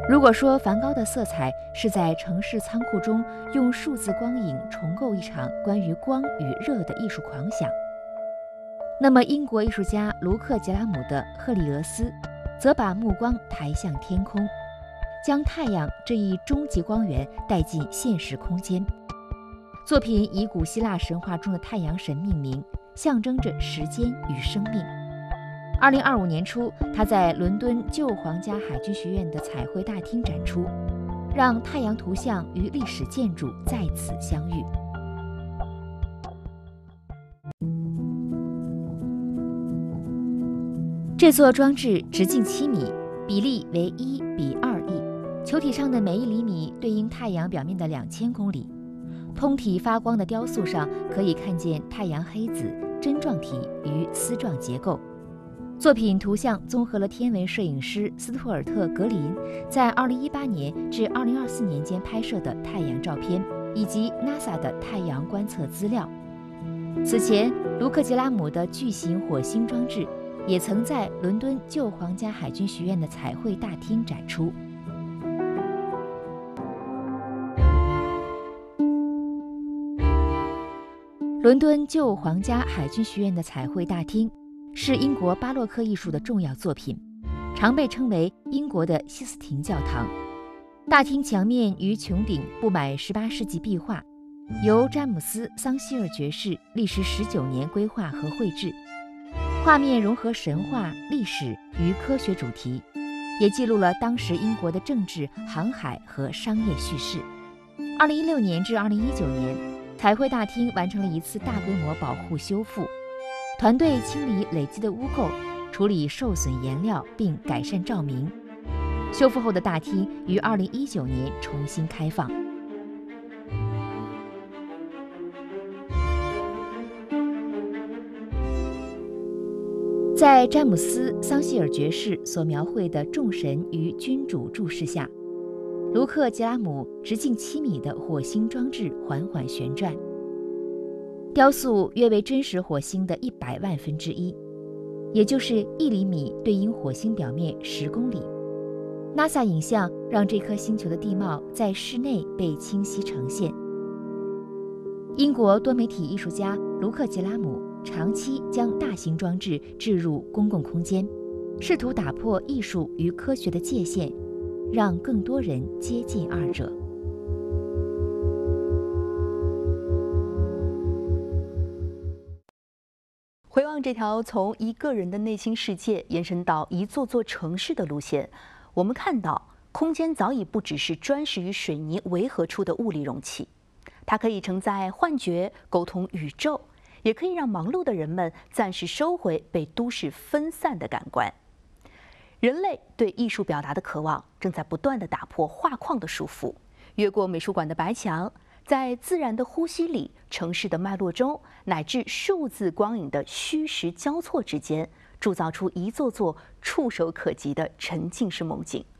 如果说梵高的色彩是在城市仓库中用数字光影重构一场关于光与热的艺术狂想，那么英国艺术家卢克·杰拉姆的《赫利俄斯》则把目光抬向天空，将太阳这一终极光源带进现实空间。作品以古希腊神话中的太阳神命名，象征着时间与生命。2025年初，他在伦敦旧皇家海军学院的彩绘大厅展出，让太阳图像与历史建筑在此相遇。这座装置直径7米，比例为1:2亿，球体上的每1厘米对应太阳表面的2000公里。通体发光的雕塑上可以看见太阳黑子、针状体与丝状结构。作品图像综合了天文摄影师斯图尔特·格林在2018年至2024年间拍摄的太阳照片，以及 NASA 的太阳观测资料。此前，卢克·杰拉姆的巨型火星装置也曾在伦敦旧皇家海军学院的彩绘大厅展出。伦敦旧皇家海军学院的彩绘大厅是英国巴洛克艺术的重要作品，常被称为英国的西斯廷教堂。大厅墙面与穹顶布满18世纪壁画，由詹姆斯·桑希尔爵士历时19年规划和绘制。画面融合神话、历史与科学主题，也记录了当时英国的政治、航海和商业叙事。2016年至2019年，彩绘大厅完成了一次大规模保护修复，团队清理累积的污垢，处理受损颜料并改善照明。修复后的大厅于2019年重新开放。在詹姆斯·桑希尔爵士所描绘的众神与君主注视下，卢克·杰拉姆直径7米的火星装置缓缓旋转，雕塑约为真实火星的100万分之一，也就是1厘米对应火星表面10公里。NASA 影像让这颗星球的地貌在室内被清晰呈现。英国多媒体艺术家卢克·杰拉姆长期将大型装置置入公共空间，试图打破艺术与科学的界限，让更多人接近二者。 回望这条从一个人的内心世界延伸到一座座城市的路线，我们看到空间早已不只是砖石与水泥围合出的物理容器，它可以承载幻觉，沟通宇宙，也可以让忙碌的人们暂时收回被都市分散的感官。人类对艺术表达的渴望正在不断地打破画框的束缚，越过美术馆的白墙，在自然的呼吸里、城市的脉络中，乃至数字光影的虚实交错之间，铸造出一座座触手可及的沉浸式梦境。